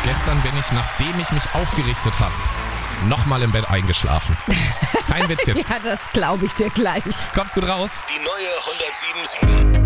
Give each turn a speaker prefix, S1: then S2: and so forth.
S1: Gestern bin ich, nachdem ich mich aufgerichtet habe, nochmal im Bett eingeschlafen. Kein Witz jetzt.
S2: Ja, das glaube ich dir gleich.
S1: Kommt gut raus.
S3: Die neue 107.7.